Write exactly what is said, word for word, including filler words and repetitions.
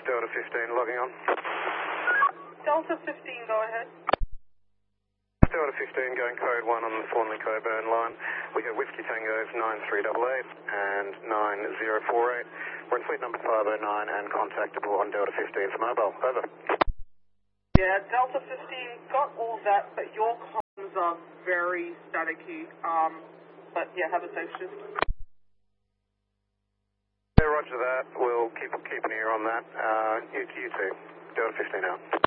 Delta fifteen logging on. Delta fifteen, go ahead. Delta fifteen going code one on the Thornley Coburn line. We have Whiskey Tangos nine three eight eight and nine zero four eight. We're in fleet number five oh nine and contactable on Delta fifteen for mobile. Over. Yeah, Delta fifteen got all that, but your comms are very staticky. Um, but yeah, have a safe shift. Yeah, roger that. We'll keep keep an ear on that. Uh, you, you too. Delta fifteen out.